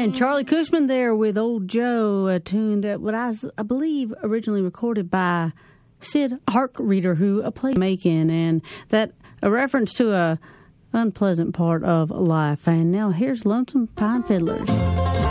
And Charlie Cushman there with Old Joe, a tune that I believe originally recorded by Sid Harkreader, who played Macon, and that a reference to a unpleasant part of life. And now here's Lonesome Pine Fiddlers.